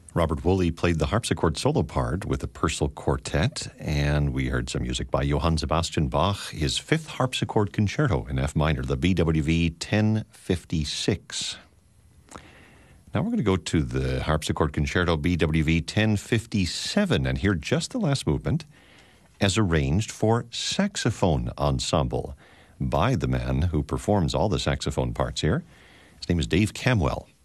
Robert Woolley played the harpsichord solo part with the Purcell Quartet, and we heard some music by Johann Sebastian Bach, his Fifth Harpsichord Concerto in F minor, the BWV 1056. Now we're going to go to the Harpsichord Concerto BWV 1057 and hear just the last movement as arranged for saxophone ensemble by the man who performs all the saxophone parts here. His name is Dave Camwell.